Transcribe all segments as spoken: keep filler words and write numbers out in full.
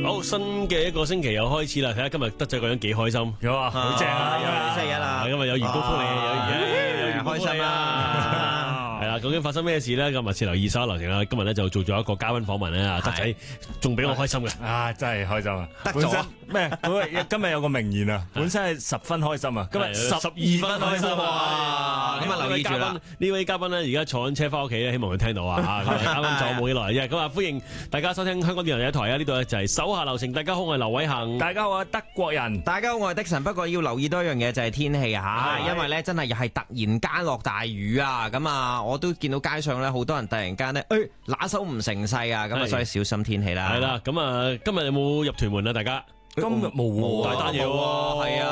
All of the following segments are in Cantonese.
好，新嘅一個星期又開始啦，睇下今日德仔個樣幾開心。 有啊，好正啊， 因為星期一啦， 今日有員工福利，有有員工福利開心啦。 係啦，究竟發生咩事咧？咁密切留意手下留情啦。今日咧就做咗一個嘉賓訪問咧，德仔仲比我開心嘅。 啊，真係開心啊！ 得咗咩？今日有個名言啊，本身係十分開心啊，今日十二分開心啊！ 咁啊，留意住啦。 呢位嘉賓咧，而家坐緊車翻屋企咧，希望佢聽到啊。啱啱走冇幾耐啫。咁啊，歡迎大家收聽香港電台第一台啊！呢度咧就係手下留情。大家好，我係劉偉恒。 大家好啊，德國人。 大家好，我係的神。不過要留意多一樣嘢就係天氣啊，因為咧真係又係突然間落大雨啊。咁啊，我都見到街上咧好多人突然間咧，誒拿手唔成勢啊。咁啊，所以小心天氣啦。 係啦，咁啊，今日有冇入屯門啊？大家今日冇大單嘢喎， 係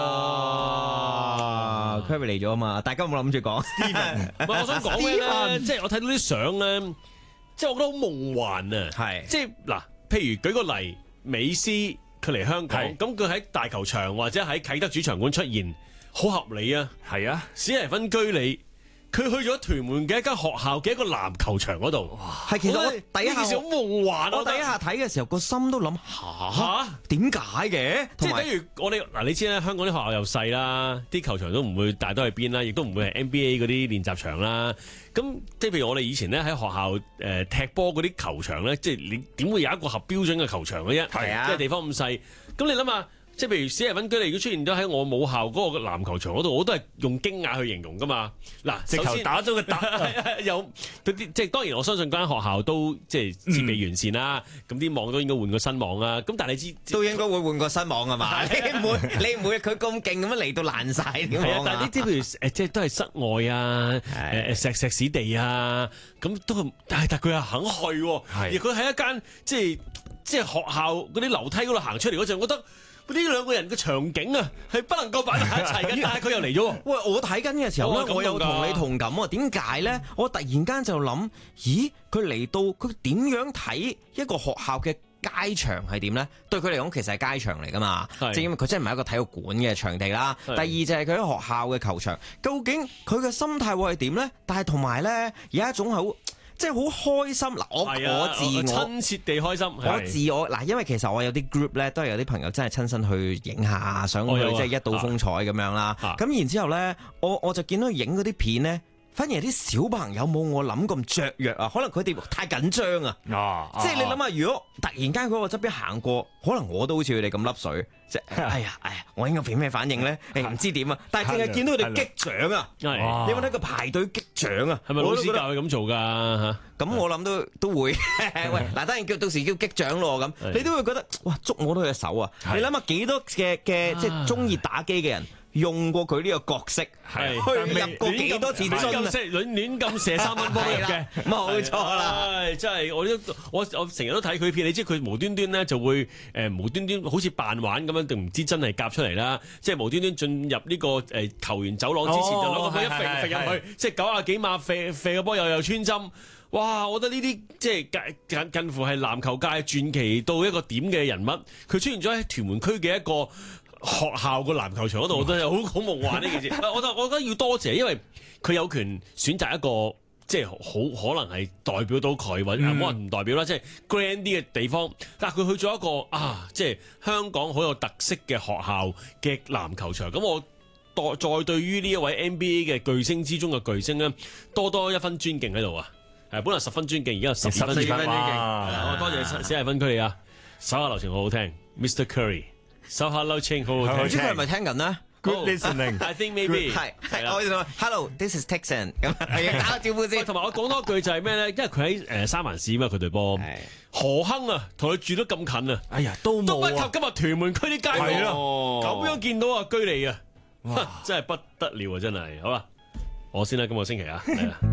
啊 ，Kerry 嚟咗啊嘛。大家有冇諗住講 Steven？ 唔係，我想講咩咧？即係我睇到啲相咧，即係我覺得好夢幻啊。 係， 即係嗱，譬如舉個例，美斯佢嚟香港，咁佢喺大球場或者喺啟德主場館出現，好合理啊。 係啊， 史提芬居里。佢去咗屯門嘅一間學校嘅一個籃球場嗰度， 係其實我第一下好夢幻， 我第一下睇嘅時候個心都諗吓點解嘅？ 即係等於我哋嗱，你知咧，香港啲學校又細啦，啲球場都唔會大多喺邊啦，亦都唔會係 N B A 嗰啲練習場啦。咁即係譬如我哋以前咧喺學校誒、呃、踢波嗰啲球場咧，即係你點會有一個合標準嘅球場嘅啫？ 係啊， 即係地方咁細，咁你諗下。即係譬如史提芬居里如果出現咗喺我母校嗰個籃球場嗰度，我都係用驚訝去形容噶嘛。嗱， 直頭打咗個突， 有啲即係當然我相信間學校都即係設備完善啦，咁啲、嗯、網都應該換個新網啦。咁但係你知都應該會換個新網係嘛？你唔會你唔會佢咁勁咁樣嚟到爛晒點講啊？ 但係呢啲譬如誒即係都係室外啊，誒石石屎地啊，咁都係，但係但佢又肯去喎，而佢喺一間即係即係學校嗰啲樓梯嗰度行出嚟嗰陣，我覺得。呢兩個人嘅場景啊，係不能夠擺埋一齊嘅，但係佢又嚟咗。喂， 我睇緊嘅時候咧，我有同你同感啊。點解咧？我突然間就諗，咦？佢嚟到，佢點樣睇一個學校嘅街場係點咧？對佢嚟講，其實係街場嚟噶嘛。即係因為佢真係唔係一個體育館嘅場地啦。第二就係佢喺學校嘅球場，究竟佢嘅心態會係點咧？但係同埋咧，有一種好。即係好開心嗱，我、啊、我自我親切地開心， 我自我嗱，因為其實我有啲 group 咧，都係有啲朋友真係親身去影下，想去即係一睹風采咁樣啦。咁、啊、然之後咧，我我就見到佢影嗰啲片咧。反而啲小朋友冇我諗咁雀躍啊，可能佢哋太緊張啊，啊即係你諗下，如果突然間佢喺我側邊行過，可能我都好似佢哋咁粒水，即係哎呀哎呀，我應該俾咩反應咧？誒唔知點啊，但係淨係見到佢哋擊掌啊，你有冇睇過排隊擊掌啊？係咪老師教佢咁做㗎嚇？咁我諗都都會，喂嗱，當然叫到時叫擊掌咯咁，你都會覺得哇捉我都佢隻手啊！你諗下幾多嘅嘅即係中意打機嘅人。用過佢呢個角色，係去入過幾多次樽啊？ 亂亂咁射三分波入嘅， 冇錯啦。 唉，真係我都我我成日都睇佢片，你知佢無端端咧就會誒無端端好似扮玩咁樣，定唔知真係夾出嚟啦？即係無端端進入呢個誒球員走廊之前就攞個波一揈揈入去，即係九啊幾碼射射個波又又穿針。哇！我覺得呢啲即係近近乎係籃球界傳奇到一個點嘅人物，佢出現咗喺屯門區嘅一個。學校個籃球場嗰度，我覺得好好夢幻呢件事。我覺得我覺得要多謝，因為佢有權選擇一個即係好可能係代表到佢，或者冇人唔代表啦，即係 grand 啲嘅地方。但係佢去咗一個啊，即係香港好有特色嘅學校嘅籃球場。咁我再再對於呢一位 N B A 嘅巨星之中嘅巨星咧，多多一分尊敬喺度啊！誒，本來十分尊敬，而家有十二分尊敬。我多謝史提芬居里啊，手下留情好好聽 ，Mister Curry。So hello， Ching， 好好聽。 唔知佢係咪聽緊呢 ？Good listening，I think maybe 係係我哋話 Hello，this is Texan 咁係啊，打個招呼先。 同埋我講多句就係咩咧？因為佢喺誒三藩市嘛，佢隊波何亨啊，同佢住得咁近啊， 哎呀都都不及今日屯門區啲街坊咁樣見到啊居里啊，真係不得了啊！真係好啦，我先啦，今個星期啊，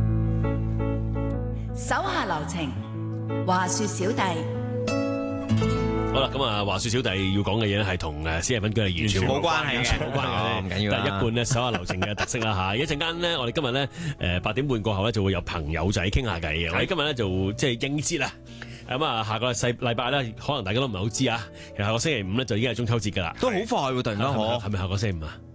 手下留情，話說小弟。 好啦，咁啊，話說小弟要講嘅嘢咧，係同誒史提芬居里完全冇關係， 完全冇關係， 唔緊要啦。 但係一貫咧手下留情嘅特色啦嚇。一陣間咧，我哋今日咧誒八點半過後咧，就會有朋友仔傾下偈嘅。我哋今日咧就即係應節啦。咁啊，下個禮禮拜咧，可能大家都唔係好知啊。其實下個星期五咧就已經係中秋節㗎啦。 都好快喎，突然間， 係咪下個星期五啊？